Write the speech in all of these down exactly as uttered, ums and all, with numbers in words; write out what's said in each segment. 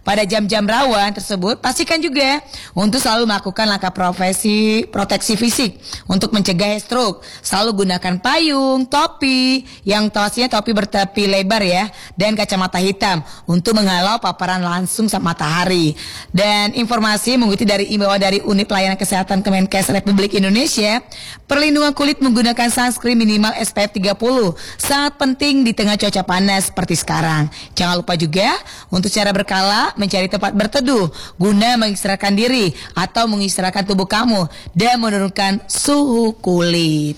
pada jam-jam rawan tersebut, pastikan juga untuk selalu melakukan langkah profesi proteksi fisik untuk mencegah stroke. Selalu gunakan payung, topi, yang pastinya topi bertepi lebar ya, dan kacamata hitam untuk menghalau paparan langsung sama matahari. Dan informasi mengikuti dari imbauan dari Unit Pelayanan Kesehatan Kemenkes Republik Indonesia, perlindungan kulit menggunakan sunscreen minimal S P F tiga puluh sangat penting di tengah cuaca panas seperti sekarang. Jangan lupa juga untuk secara berkala mencari tempat berteduh guna mengistirahatkan diri atau mengistirahatkan tubuh kamu dan menurunkan suhu kulit.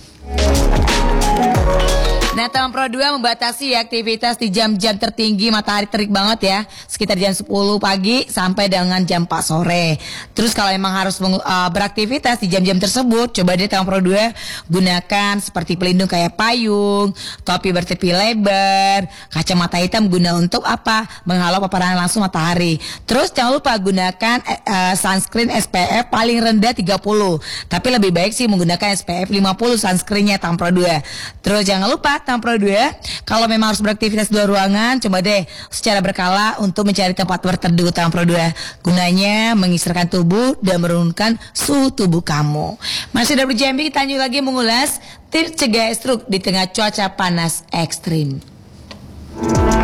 Nah, Tahun Pro dua membatasi aktivitas di jam-jam tertinggi matahari terik banget ya, sekitar jam sepuluh pagi sampai dengan jam empat sore. Terus kalau memang harus uh, beraktivitas di jam-jam tersebut, coba deh Tahun Pro dua gunakan seperti pelindung kayak payung, topi bertepi lebar, kacamata hitam guna untuk apa? Menghalau paparan langsung matahari. Terus jangan lupa gunakan uh, sunscreen S P F paling rendah tiga puluh. Tapi lebih baik sih menggunakan S P F lima puluh sunscreennya Tahun Pro dua. Terus jangan lupa Tahun Pro dua, kalau memang harus beraktivitas di luar ruangan, coba deh secara berkala untuk mencari tempat berteduh Tahun Pro dua. Gunanya mengistirahatkan tubuh dan menurunkan suhu tubuh kamu. Masih dari Jambi, kita lanjut lagi mengulas tips cegah stroke di tengah cuaca panas ekstrim.